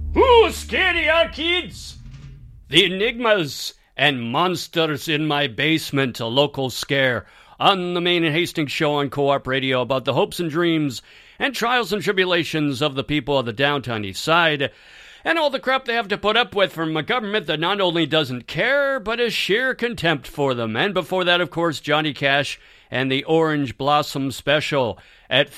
Who scaredy ya, kids? The Enigmas and Monsters in My Basement, a local scare on the Maine and Hastings show on Co-op Radio about the hopes and dreams and trials and tribulations of the people of the downtown east side and all the crap they have to put up with from a government that not only doesn't care, but has sheer contempt for them. And before that, of course, Johnny Cash and the Orange Blossom Special at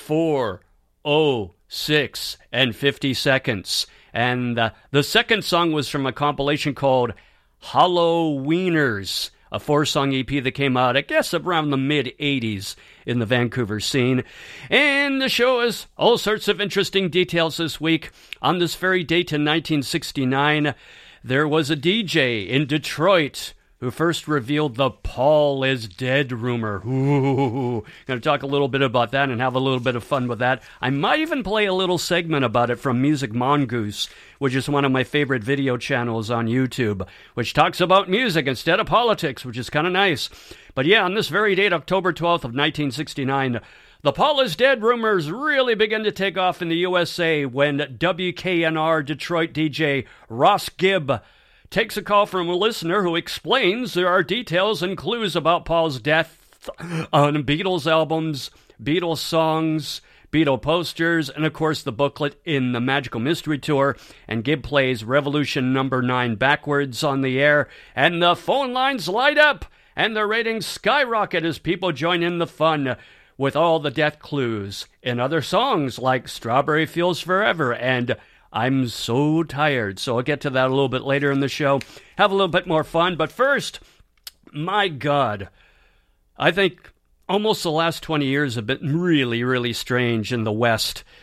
4:06 and 50 seconds. And the second song was from a compilation called Halloweeners, a 4-song EP that came out, I guess, around the mid-'80s in the Vancouver scene. And the show has all sorts of interesting details this week. On this very date in 1969, there was a DJ in Detroit who first revealed the Paul is dead rumor. Ooh, going to talk a little bit about that and have a little bit of fun with that. I might even play a little segment about it from Music Mongoose, which is one of my favorite video channels on YouTube, which talks about music instead of politics, which is kind of nice. But yeah, on this very date, October 12th of 1969, the Paul is dead rumors really began to take off in the USA when WKNR Detroit DJ Ross Gibb takes a call from a listener who explains there are details and clues about Paul's death on Beatles albums, Beatles songs, Beatle posters, and of course the booklet in the Magical Mystery Tour. And Gibb plays Revolution number 9 backwards on the air, and the phone lines light up, and the ratings skyrocket as people join in the fun with all the death clues in other songs like Strawberry Fields Forever and I'm So Tired. So I'll get to that a little bit later in the show. Have a little bit more fun. But first, my God, I think almost the last 20 years have been really, really strange in the West.